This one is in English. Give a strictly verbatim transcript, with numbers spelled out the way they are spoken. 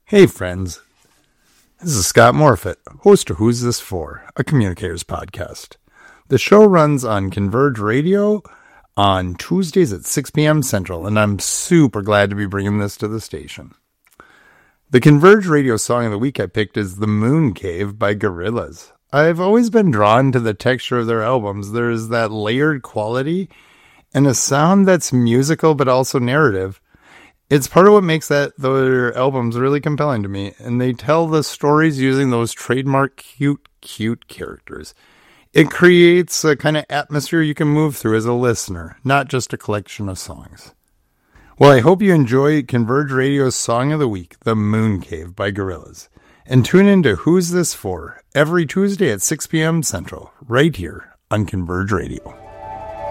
Hey friends, this is Scott Morfitt, host of Who's This For, a communicators podcast. The show runs on Converge Radio on Tuesdays at six p.m. Central, and I'm super glad to be bringing this to the station. The Converge Radio song of the week I picked is The Moon Cave by Gorillaz. I've always been drawn to the texture of their albums. There's that layered quality and a sound that's musical but also narrative. It's part of what makes that their albums really compelling to me, and they tell the stories using those trademark cute, cute characters. It creates a kind of atmosphere you can move through as a listener, not just a collection of songs. Well, I hope you enjoy Converge Radio's Song of the Week, The Moon Cave by Gorillaz, and tune into Who's This For every Tuesday at six p.m. Central, right here on Converge Radio.